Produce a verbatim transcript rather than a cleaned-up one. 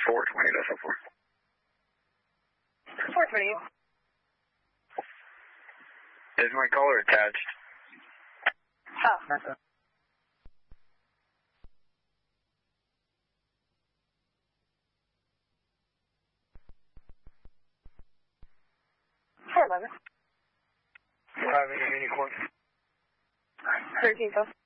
four twenty decimal four. four twenty. Is my caller attached? Oh. That's a four eleven. Five in your unicorn. thirteen, so.